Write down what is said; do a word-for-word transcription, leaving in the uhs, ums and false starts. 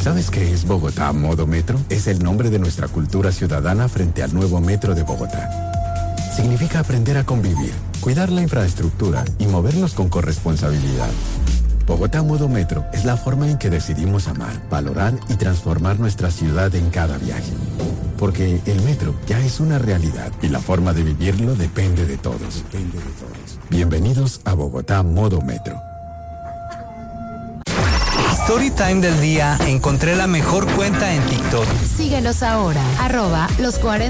¿Sabes qué es Bogotá Modo Metro? Es el nombre de nuestra cultura ciudadana frente al nuevo metro de Bogotá. Significa aprender a convivir, cuidar la infraestructura y movernos con corresponsabilidad. Bogotá Modo Metro es la forma en que decidimos amar, valorar y transformar nuestra ciudad en cada viaje. Porque el metro ya es una realidad y la forma de vivirlo depende de todos. Depende de todos. Bienvenidos a Bogotá Modo Metro. Storytime del día, encontré la mejor cuenta en TikTok. Síguelos ahora, arroba los cuarenta.